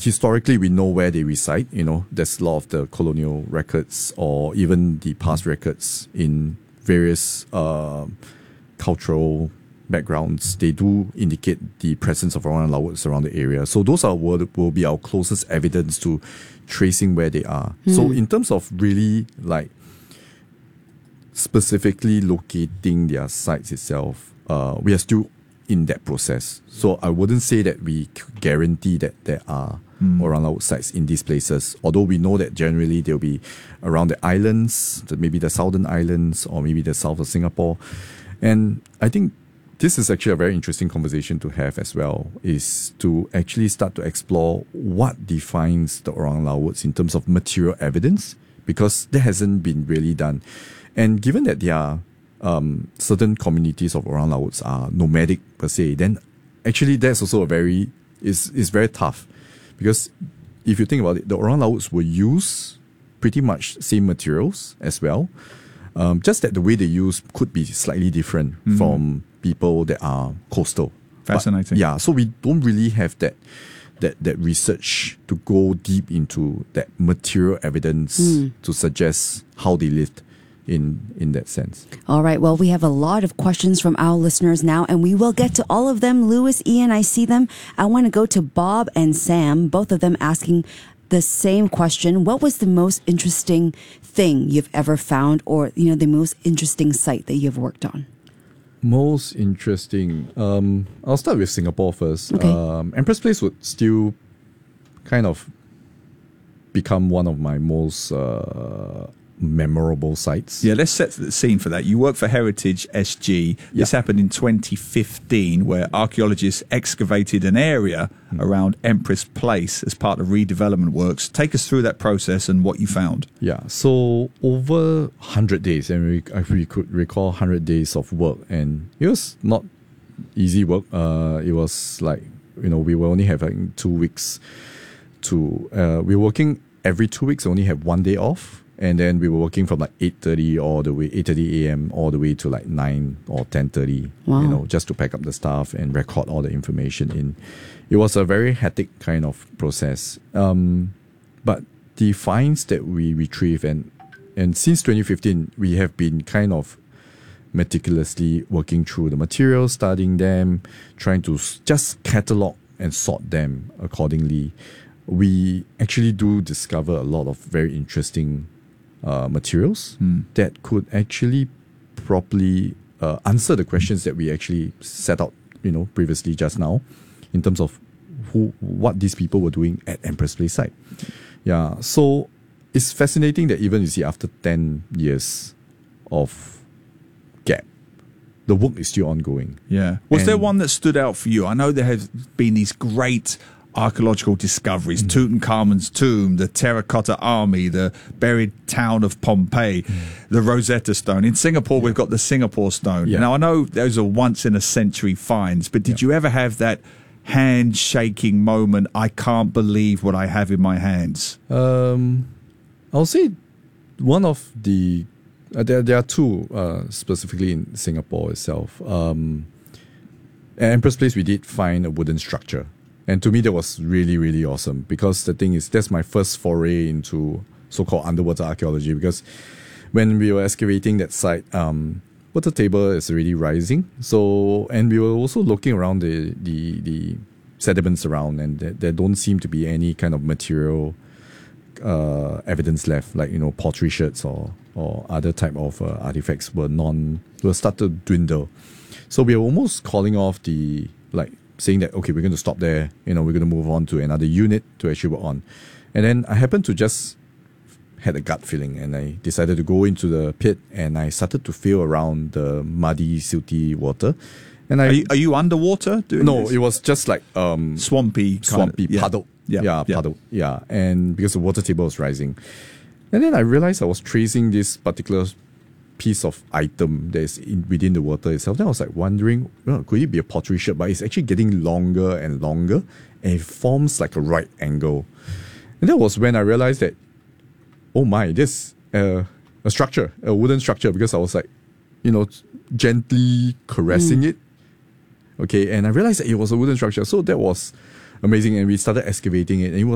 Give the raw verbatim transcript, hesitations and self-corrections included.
historically, we know where they reside. You know, there's a lot of the colonial records or even the past records in various uh, cultural backgrounds. They do indicate the presence of orang Lawots around the area. So those are will, will be our closest evidence to tracing where they are. Mm. So in terms of really like specifically locating their sites itself, uh, we are still in that process. So I wouldn't say that we guarantee that there are mm. orang Lawot sites in these places, although we know that generally they'll be around the islands, maybe the southern islands or maybe the south of Singapore. And I think this is actually a very interesting conversation to have as well, is to actually start to explore what defines the orang Lawots in terms of material evidence, because that hasn't been really done. And given that there are um, certain communities of orang Lawots are nomadic per se, then actually that's also a very, is is very tough. Because if you think about it, the orang Lawots will use pretty much same materials as well. Um, just that the way they use could be slightly different mm. from people that are coastal. Fascinating. But, yeah, so we don't really have that that that research to go deep into that material evidence mm. to suggest how they lived in in that sense. All right. Well, we have a lot of questions from our listeners now, and we will get to all of them. Louis, Ian, I see them. I want to go to Bob and Sam, both of them asking the same question. What was the most interesting thing you've ever found, or, you know, the most interesting site that you've worked on? Most interesting. Um, I'll start with Singapore first. Okay. Um, Empress Place would still kind of become one of my most uh, memorable sites. Yeah, let's set the scene for that. You work for Heritage S G. This yeah. happened in twenty fifteen, where archaeologists excavated an area mm. around Empress Place as part of redevelopment works. Take us through that process and what you found. Yeah, so over one hundred days, and we, if we could recall one hundred days of work, and it was not easy work. Uh, it was like, you know, we will only have like two weeks to, uh, we were working every two weeks, only have one day off. And then we were working from like eight thirty all the way, eight thirty a.m. all the way to like nine or ten thirty, wow. you know, just to pack up the stuff and record all the information in. It was a very hectic kind of process. Um, but the finds that we retrieve, and, and since twenty fifteen, we have been kind of meticulously working through the materials, studying them, trying to just catalog and sort them accordingly. We actually do discover a lot of very interesting Uh, materials mm. that could actually properly uh, answer the questions that we actually set out, you know, previously just now, in terms of who, what these people were doing at Empress Place site. Yeah, so it's fascinating that even you see after ten years of gap, the work is still ongoing. Yeah. Was and there one that stood out for you? I know there have been these great archaeological discoveries, mm. Tutankhamun's tomb, the Terracotta Army, the buried town of Pompeii, mm. the Rosetta Stone. In Singapore, yeah. we've got the Singapore Stone. Yeah. Now, I know those are once-in-a-century finds, but did yeah. you ever have that hand-shaking moment, I can't believe what I have in my hands? Um, I'll say one of the... Uh, there, there are two, uh, specifically in Singapore itself. Um, at Empress Place, we did find a wooden structure. And to me, that was really, really awesome, because the thing is, that's my first foray into so-called underwater archaeology, because when we were excavating that site, um, water table is already rising. So, and we were also looking around the, the, the sediments around, and there, there don't seem to be any kind of material uh, evidence left, like, you know, pottery sherds or, or other type of uh, artifacts were non, were start to dwindle. So we were almost calling off the, like, saying that, okay, we're going to stop there, you know, we're going to move on to another unit to actually work on. And then I happened to just had a gut feeling, and I decided to go into the pit, and I started to feel around the muddy, silty water. And I, are, you, are you underwater doing No, this? it was just like um, swampy, swampy, kind of, yeah. puddle. Yeah, yeah, yeah, puddle. Yeah, and because the water table was rising. And then I realized I was tracing this particular piece of item that is in, within the water itself. Then I was like wondering, well, could it be a pottery sherd? But it's actually getting longer and longer, and it forms like a right angle. And that was when I realized that, oh my, this uh, a structure, a wooden structure, because I was like, you know, gently caressing mm. it. Okay, and I realized that it was a wooden structure. So that was amazing, and we started excavating it, and it was